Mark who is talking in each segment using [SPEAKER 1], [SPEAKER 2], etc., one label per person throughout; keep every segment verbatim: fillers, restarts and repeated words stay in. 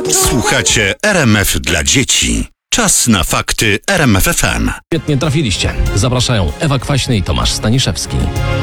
[SPEAKER 1] Słuchacie R M F dla dzieci. Czas na fakty R M F F M.
[SPEAKER 2] Świetnie trafiliście. Zapraszają Ewa Kwaśny i Tomasz Staniszewski.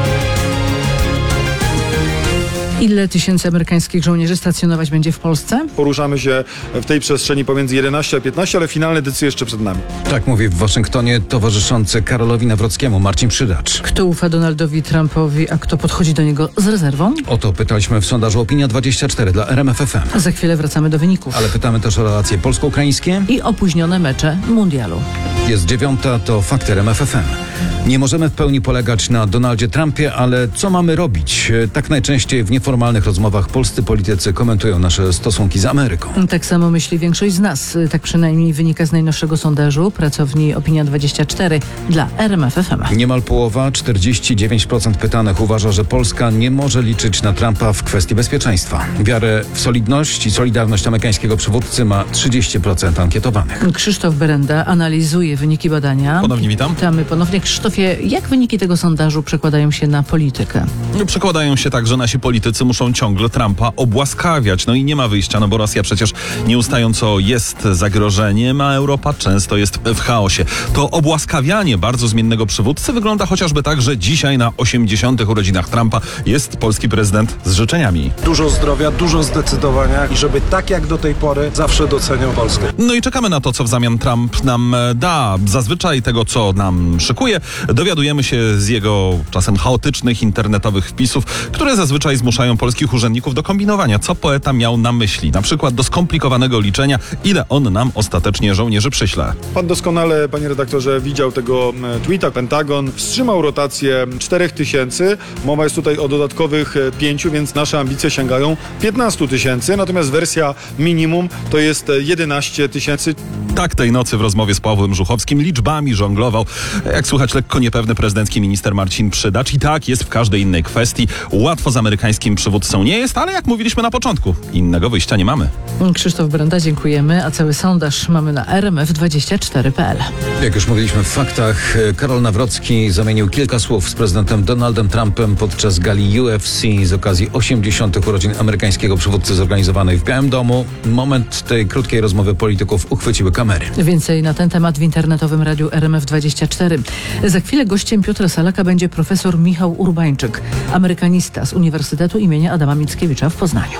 [SPEAKER 3] Ile tysięcy amerykańskich żołnierzy stacjonować będzie w Polsce?
[SPEAKER 4] Poruszamy się w tej przestrzeni pomiędzy jedenaście a piętnaście, ale finalne decyzje jeszcze przed nami.
[SPEAKER 5] Tak mówi w Waszyngtonie towarzyszący Karolowi Nawrockiemu Marcin Przydacz.
[SPEAKER 3] Kto ufa Donaldowi Trumpowi, a kto podchodzi do niego z rezerwą?
[SPEAKER 5] O to pytaliśmy w sondażu Opinia dwadzieścia cztery dla R M F F M.
[SPEAKER 3] A za chwilę wracamy do wyników.
[SPEAKER 5] Ale pytamy też o relacje polsko-ukraińskie.
[SPEAKER 3] I opóźnione mecze mundialu.
[SPEAKER 5] Jest dziewiąta, to fakty R M F F M. Nie możemy w pełni polegać na Donaldzie Trumpie, ale co mamy robić? Tak najczęściej w nieformalnych rozmowach polscy politycy komentują nasze stosunki z Ameryką.
[SPEAKER 3] Tak samo myśli większość z nas. Tak przynajmniej wynika z najnowszego sondażu pracowni Opinia dwadzieścia cztery dla R M F F M.
[SPEAKER 5] Niemal połowa, czterdzieści dziewięć procent pytanych uważa, że Polska nie może liczyć na Trumpa w kwestii bezpieczeństwa. Wiarę w solidność i solidarność amerykańskiego przywódcy ma trzydzieści procent ankietowanych.
[SPEAKER 3] Krzysztof Berenda analizuje wyniki badania.
[SPEAKER 6] Ponownie witam.
[SPEAKER 3] Witamy ponownie. Krzysztofie, jak wyniki tego sondażu przekładają się na politykę?
[SPEAKER 6] Przekładają się tak, że nasi politycy muszą ciągle Trumpa obłaskawiać. No i nie ma wyjścia, no bo Rosja przecież nieustająco jest zagrożeniem, a Europa często jest w chaosie. To obłaskawianie bardzo zmiennego przywódcy wygląda chociażby tak, że dzisiaj na osiemdziesiątych urodzinach Trumpa jest polski prezydent z życzeniami.
[SPEAKER 7] Dużo zdrowia, dużo zdecydowania i żeby tak jak do tej pory zawsze doceniał Polskę.
[SPEAKER 6] No i czekamy na to, co w zamian Trump nam da. Zazwyczaj tego, co nam szykuje, dowiadujemy się z jego czasem chaotycznych internetowych wpisów, które zazwyczaj zmuszają polskich urzędników do kombinowania, co poeta miał na myśli. Na przykład do skomplikowanego liczenia, ile on nam ostatecznie żołnierzy przyśle.
[SPEAKER 4] Pan doskonale, panie redaktorze, widział tego tweeta. Pentagon wstrzymał rotację czterech tysięcy. Mowa jest tutaj o dodatkowych pięciu, więc nasze ambicje sięgają piętnastu tysięcy. Natomiast wersja minimum to jest jedenaście tysięcy.
[SPEAKER 6] Tak tej nocy w rozmowie z Pawłem Żuchowskim liczbami żonglował, jak słychać, lekko niepewny prezydencki minister Marcin Przydacz. I tak jest w każdej innej kwestii. Łatwo z amerykańskim przywódcą nie jest, ale jak mówiliśmy na początku, innego wyjścia nie mamy.
[SPEAKER 3] Krzysztof Berenda, dziękujemy. A cały sondaż mamy na r m f dwadzieścia cztery kropka p l.
[SPEAKER 5] Jak już mówiliśmy w faktach, Karol Nawrocki zamienił kilka słów z prezydentem Donaldem Trumpem podczas gali U F C z okazji osiemdziesiątych urodzin amerykańskiego przywódcy zorganizowanej w Białym Domu. Moment tej krótkiej rozmowy polityków uchwyciły kamery.
[SPEAKER 3] Więcej na ten temat w internetowym radiu R M F dwadzieścia cztery. Za chwilę gościem Piotra Salaka będzie profesor Michał Urbańczyk, amerykanista z Uniwersytetu imienia Adama Mickiewicza w Poznaniu.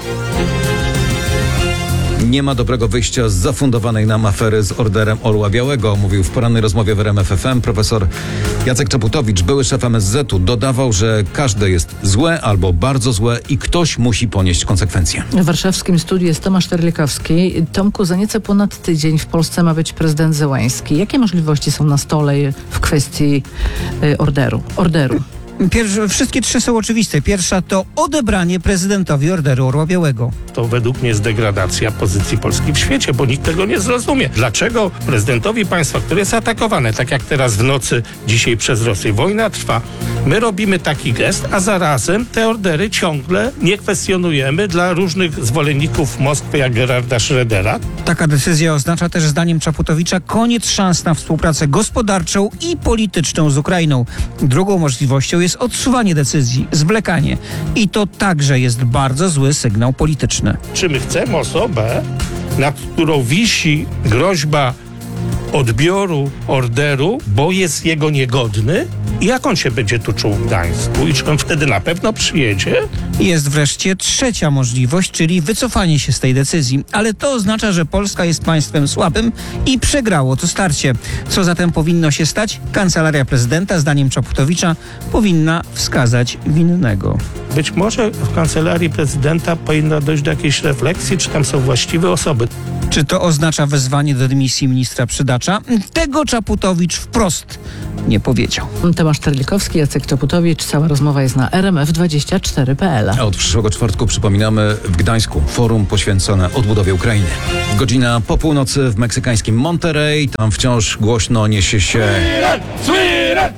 [SPEAKER 5] Nie ma dobrego wyjścia z zafundowanej nam afery z orderem Orła Białego, mówił w porannej rozmowie w R M F F M profesor Jacek Czaputowicz, były szef M S Z u. Dodawał, że każde jest złe albo bardzo złe i ktoś musi ponieść konsekwencje.
[SPEAKER 3] W warszawskim studiu jest Tomasz Terlikowski. Tomku, za nieco ponad tydzień w Polsce ma być prezydent Zełański. Jakie możliwości są na stole w kwestii y, orderu? orderu?
[SPEAKER 8] Pierwsze, wszystkie trzy są oczywiste. Pierwsza to odebranie prezydentowi orderu Orła Białego.
[SPEAKER 9] To według mnie jest degradacja pozycji Polski w świecie, bo nikt tego nie zrozumie. Dlaczego prezydentowi państwa, które jest atakowane, tak jak teraz w nocy dzisiaj przez Rosję, wojna trwa, my robimy taki gest, a zarazem te ordery ciągle nie kwestionujemy dla różnych zwolenników Moskwy, jak Gerarda Schrödera.
[SPEAKER 8] Taka decyzja oznacza też, zdaniem Czaputowicza, koniec szans na współpracę gospodarczą i polityczną z Ukrainą. Drugą możliwością jest odsuwanie decyzji, zwlekanie. I to także jest bardzo zły sygnał polityczny.
[SPEAKER 9] Czy my chcemy osobę, nad którą wisi groźba odbioru orderu, bo jest jego niegodny? I jak on się będzie tu czuł w Gdańsku? I czy on wtedy na pewno przyjedzie?
[SPEAKER 8] Jest wreszcie trzecia możliwość, czyli wycofanie się z tej decyzji. Ale to oznacza, że Polska jest państwem słabym i przegrało to starcie. Co zatem powinno się stać? Kancelaria prezydenta, zdaniem Czaputowicza, powinna wskazać winnego.
[SPEAKER 9] Być może w kancelarii prezydenta powinno dojść do jakiejś refleksji, czy tam są właściwe osoby.
[SPEAKER 8] Czy to oznacza wezwanie do dymisji ministra Przydacza? Tego Czaputowicz wprost nie powiedział.
[SPEAKER 3] Tomasz Terlikowski, Jacek Czaputowicz. Cała rozmowa jest na r m f dwadzieścia cztery kropka p l.
[SPEAKER 5] A od przyszłego czwartku przypominamy w Gdańsku forum poświęcone odbudowie Ukrainy. Godzina po północy w meksykańskim Monterrey. Tam wciąż głośno niesie się...
[SPEAKER 10] Sweden! Sweden! Sweden!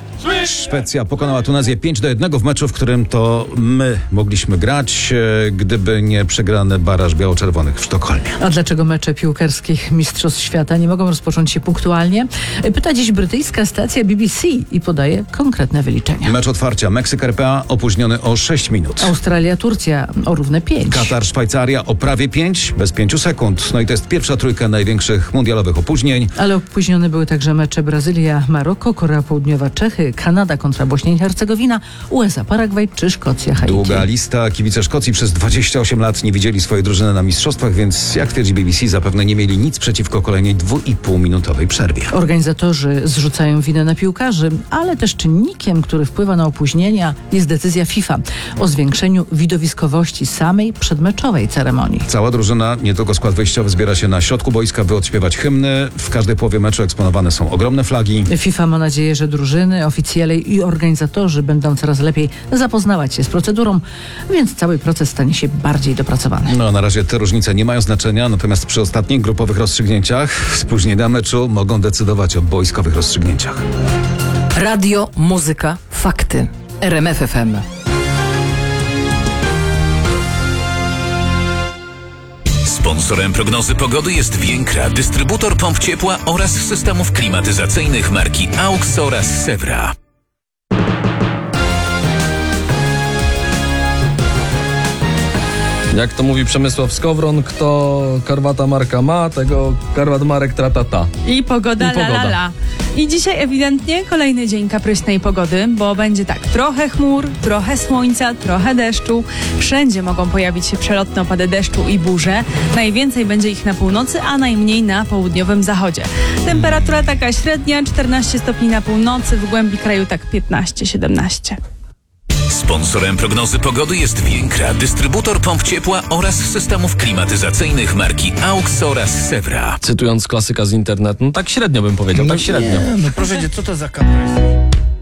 [SPEAKER 5] Szwecja pokonała Tunezję pięć do jednego w meczu, w którym to my mogliśmy grać, e, gdyby nie przegrany baraż biało-czerwonych w Sztokholmie.
[SPEAKER 3] A dlaczego mecze piłkarskich Mistrzostw Świata nie mogą rozpocząć się punktualnie? Pyta dziś brytyjska stacja B B C i podaje konkretne wyliczenia.
[SPEAKER 5] Mecz otwarcia Meksyk-R P A opóźniony o sześć minut.
[SPEAKER 3] Australia-Turcja o równe pięć.
[SPEAKER 5] Katar-Szwajcaria o prawie pięć, bez pięciu sekund. No i to jest pierwsza trójka największych mundialowych opóźnień.
[SPEAKER 3] Ale opóźnione były także mecze Brazylia-Maroko, Korea Południowa-Czechy, Kanada kontra Bośnia i Hercegowina, U S A-Paragwaj czy Szkocja-Haiti.
[SPEAKER 5] Długa lista. Kibice Szkocji przez dwadzieścia osiem lat nie widzieli swojej drużyny na mistrzostwach, więc jak twierdzi B B C, zapewne nie mieli nic przeciwko kolejnej dwuipółminutowej przerwie.
[SPEAKER 3] Organizatorzy zrzucają winę na piłkarzy, ale też czynnikiem, który wpływa na opóźnienia, jest decyzja FIFA o zwiększeniu widowiskowości samej przedmeczowej ceremonii.
[SPEAKER 5] Cała drużyna, nie tylko skład wyjściowy, zbiera się na środku boiska, by odśpiewać hymny. W każdej połowie meczu eksponowane są ogromne flagi.
[SPEAKER 3] FIFA ma nadzieję, że drużyny, oficjele i organizatorzy będą coraz lepiej zapoznawać się z procedurą, więc cały proces stanie się bardziej dopracowany.
[SPEAKER 5] No, na razie te różnice nie mają znaczenia, natomiast przy ostatnich grupowych rozstrzygnięciach spóźnienia meczu mogą decydować o boiskowych rozstrzygnięciach.
[SPEAKER 10] Radio, muzyka, fakty. R M F F M.
[SPEAKER 11] Sponsorem prognozy pogody jest Więkra, dystrybutor pomp ciepła oraz systemów klimatyzacyjnych marki AUX oraz Sewra.
[SPEAKER 2] Jak to mówi Przemysław Skowron, kto Karwata Marka ma, tego Karwat Marek tratata.
[SPEAKER 12] I pogoda,
[SPEAKER 2] I pogoda.
[SPEAKER 12] la la la. I dzisiaj ewidentnie kolejny dzień kapryśnej pogody, bo będzie tak, trochę chmur, trochę słońca, trochę deszczu. Wszędzie mogą pojawić się przelotne opady deszczu i burze. Najwięcej będzie ich na północy, a najmniej na południowym zachodzie. Temperatura taka średnia, czternaście stopni na północy, w głębi kraju tak piętnaście siedemnaście.
[SPEAKER 11] Sponsorem prognozy pogody jest Więkra, dystrybutor pomp ciepła oraz systemów klimatyzacyjnych marki AUX oraz Sewra.
[SPEAKER 2] Cytując klasyka z internetu, no tak średnio bym powiedział, tak średnio.
[SPEAKER 8] No proszę cię, co to za kaprys?